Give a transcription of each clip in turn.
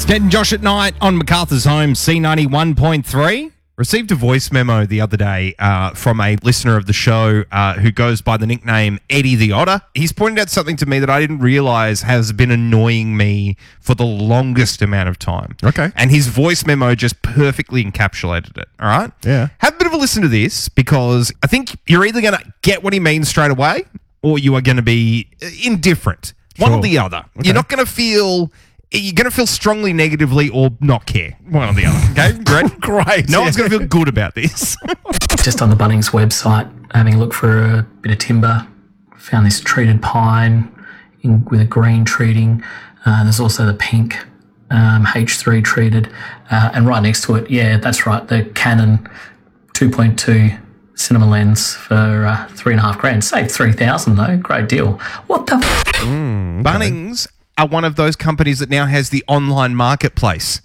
It's Ned and Josh at night on MacArthur's Home, C91.3. Received a voice memo the other day from a listener of the show who goes by the nickname Eddie the Otter. He's pointed out something to me that I didn't realise has been annoying me for the longest amount of time. Okay. And his voice memo just perfectly encapsulated it, all right? Yeah. Have a bit of a listen to this because I think you're either going to get what he means straight away or you are going to be indifferent. One or Sure. the other. Okay. You're not going to feel... You're going to feel strongly negatively or not care. One or the other. Okay? Great? Great. No one's going to feel good about this. Just on the Bunnings website, having a look for a bit of timber, found this treated pine with a green treating. There's also the pink H3 treated. And right next to it, yeah, that's right, the Canon 2.2 cinema lens for $3,500. Saved $3,000 though. Great deal. What the Bunnings are one of those companies that now has the online marketplace.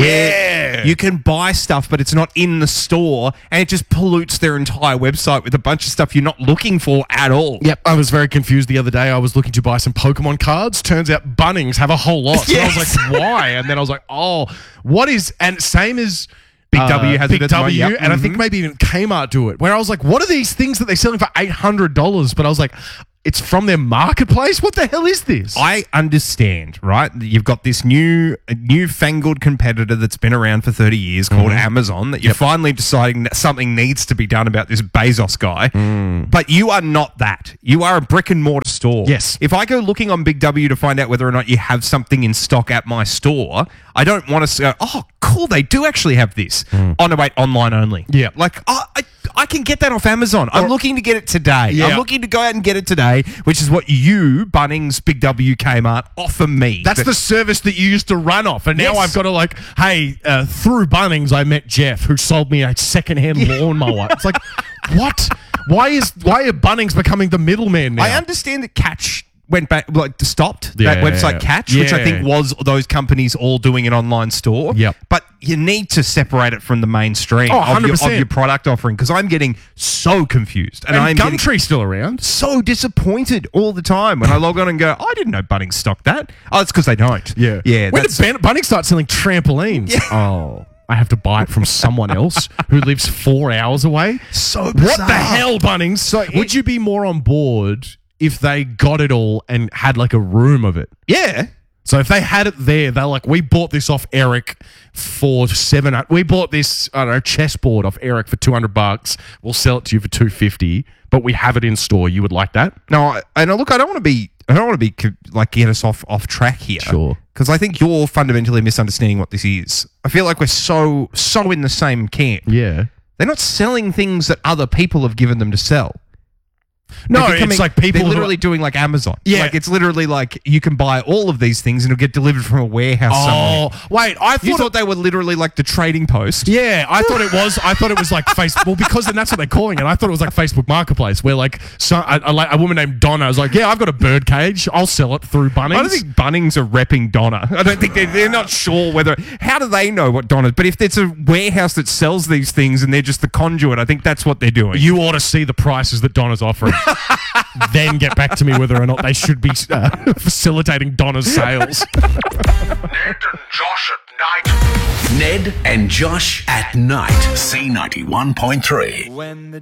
Yeah. You can buy stuff, but it's not in the store, and it just pollutes their entire website with a bunch of stuff you're not looking for at all. Yep, I was very confused the other day. I was looking to buy some Pokemon cards. Turns out Bunnings have a whole lot. So I was Yes. like, why? And then I was like, oh, what is... And same as... Big W has Big it at the moment, W, yep. and I think maybe even Kmart do it. Where I was like, what are these things that they're selling for $800? But I was like, it's from their marketplace? What the hell is this? I understand, right? You've got this newfangled competitor that's been around for 30 years called Amazon that you're finally deciding that something needs to be done about this Bezos guy. But you are not that. You are a brick and mortar store. Yes. If I go looking on Big W to find out whether or not you have something in stock at my store, I don't want to go, oh, cool, they do actually have this. Oh, no, wait, online only. Yeah. Like, I can get that off Amazon. I'm looking to get it today. Yeah. I'm looking to go out and get it today, which is what you, Bunnings, Big W, Kmart, offer me. That's the service that you used to run off. And now Yes. I've got to like, hey, through Bunnings, I met Jeff who sold me a secondhand lawnmower. It's like, what? Why are Bunnings becoming the middleman now? I understand that Catch went back, like stopped Yeah. that website Catch, which I Yeah. think was those companies all doing an online store. Yep. But you need to separate it from the mainstream Oh, of 100%. your product offering because I'm getting so confused. And I'm getting Gumtree's still around. so disappointed all the time when I log on and go, I didn't know Bunnings stocked that. Oh, it's because they don't. Yeah. Yeah. When that's- did Bunnings start selling trampolines? Oh, I have to buy it from someone else who lives 4 hours away. So What bizarre. the hell, Bunnings? Would you be more on board if they got it all and had like a room of it? Yeah. So if they had it there, they're like, we bought this off Eric for $700. We bought this, I don't know, chessboard off Eric for $200. We'll sell it to you for $250, but we have it in store. You would like that? No, and look, I don't want to be like get us off track here. Sure. Because I think you're fundamentally misunderstanding what this is. I feel like we're so in the same camp. Yeah. They're not selling things that other people have given them to sell. No, They're it's like people They're who literally doing like Amazon. Yeah. Like it's literally like you can buy all of these things and it'll get delivered from a warehouse somewhere. Oh, wait, I You thought thought they were literally like the trading post. yeah, I thought it was like Facebook. Well, because then that's what they're calling it. I thought it was like Facebook Marketplace, where like a woman named Donna was like, "Yeah, I've got a bird cage. I'll sell it through Bunnings." I don't think Bunnings are repping Donna. I don't think they're not sure whether. How do they know what Donna? But if it's a warehouse that sells these things and they're just the conduit, I think that's what they're doing. You ought to see the prices that Donna's offering. Then get back to me whether or not they should be facilitating Donna's sales. Ned and Josh at night. C91.3.